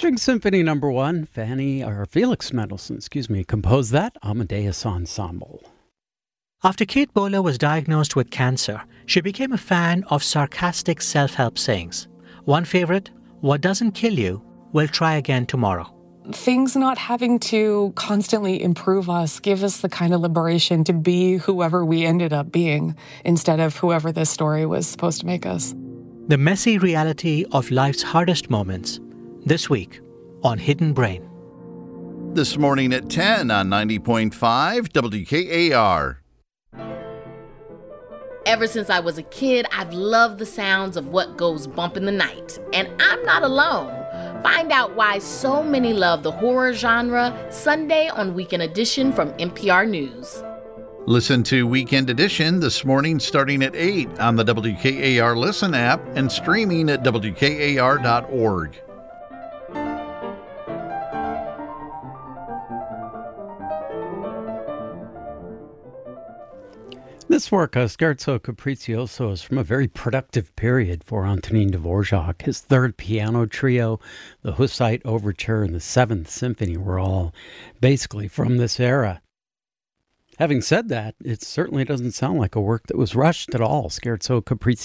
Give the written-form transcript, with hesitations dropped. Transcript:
String Symphony No. 1, Felix Mendelssohn, composed that Amadeus Ensemble. After Kate Bowler was diagnosed with cancer, she became a fan of sarcastic self-help sayings. One favorite, "What doesn't kill you, will try again tomorrow." Things not having to constantly improve us give us the kind of liberation to be whoever we ended up being instead of whoever this story was supposed to make us. The messy reality of life's hardest moments, this week on Hidden Brain. This morning at 10 on 90.5 WKAR. Ever since I was a kid, I've loved the sounds of what goes bump in the night. And I'm not alone. Find out why so many love the horror genre Sunday on Weekend Edition from NPR News. Listen to Weekend Edition this morning starting at 8 on the WKAR Listen app and streaming at WKAR.org. This work, Scherzo Capriccioso, is from a very productive period for Antonin Dvorak. His third piano trio, the Hussite Overture, and the Seventh Symphony were all basically from this era. Having said that, it certainly doesn't sound like a work that was rushed at all. Scherzo Capriccioso